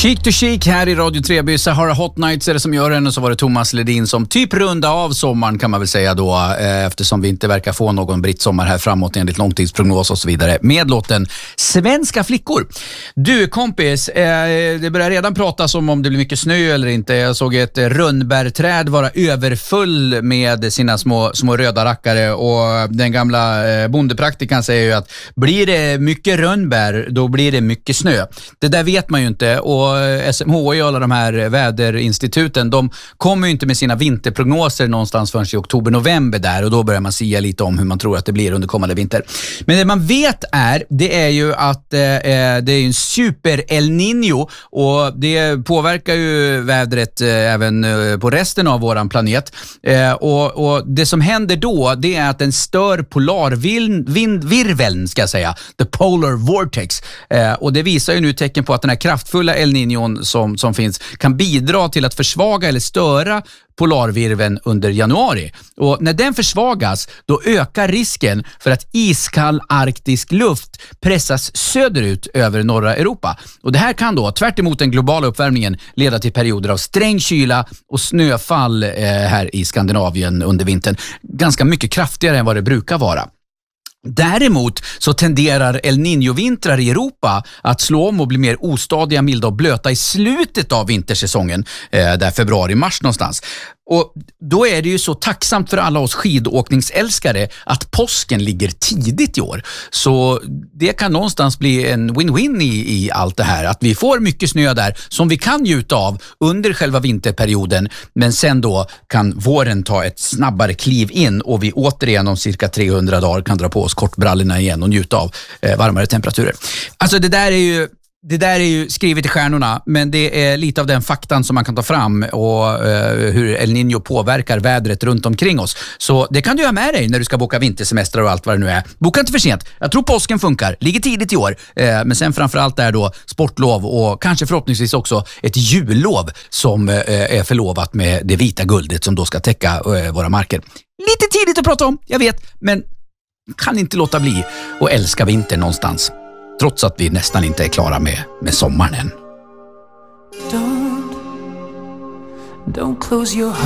Chic to chic här i Radio Treby. Sahara Hot Nights är det som gör den, och så var det Thomas Ledin som typ runda av sommaren kan man väl säga då, eftersom vi inte verkar få någon brittsommar här framåt enligt långtidsprognos och så vidare, med låten Svenska flickor. Du kompis, det börjar redan pratas om det blir mycket snö eller inte. Jag såg ett rönnbärträd vara överfull med sina små röda rackare, och den gamla bondepraktikan säger ju att blir det mycket rönnbär, då blir det mycket snö. Det där vet man ju inte, och SMHI och alla de här väderinstituten, de kommer ju inte med sina vinterprognoser någonstans förrän i oktober-november där, och då börjar man sia lite om hur man tror att det blir under kommande vinter. Men det man vet det är ju att det är en super El Niño, och det påverkar ju vädret även på resten av våran planet. Och det som händer då, det är att den stör polarvirveln, ska jag säga, the polar vortex. Och det visar ju nu tecken på att den här kraftfulla El Niñon som finns kan bidra till att försvaga eller störa polarvirveln under januari. Och när den försvagas, då ökar risken för att iskall arktisk luft pressas söderut över norra Europa. Och det här kan då, tvärt emot den globala uppvärmningen, leda till perioder av sträng kyla och snöfall här i Skandinavien under vintern. Ganska mycket kraftigare än vad det brukar vara. Däremot så tenderar El Niño-vintrar i Europa att slå om och bli mer ostadiga, milda och blöta i slutet av vintersäsongen, där februari-mars någonstans. Och då är det ju så tacksamt för alla oss skidåkningsälskare att påsken ligger tidigt i år. Så det kan någonstans bli en win-win i allt det här. Att vi får mycket snö där som vi kan njuta av under själva vinterperioden. Men sen då kan våren ta ett snabbare kliv in, och vi återigen om cirka 300 dagar kan dra på oss kortbrallorna igen och njuta av varmare temperaturer. Alltså det där är ju skrivet i stjärnorna, men det är lite av den faktan som man kan ta fram, och hur El Niño påverkar vädret runt omkring oss. Så det kan du ha med dig när du ska boka vintersemester och allt vad det nu är. Boka inte för sent. Jag tror påsken funkar. Ligger tidigt i år. Men sen framförallt är då sportlov, och kanske förhoppningsvis också ett jullov som är förlovat med det vita guldet som då ska täcka våra marker. Lite tidigt att prata om, jag vet, men kan inte låta bli att älska vintern någonstans. Trots att vi nästan inte är klara med sommaren än. Don't close your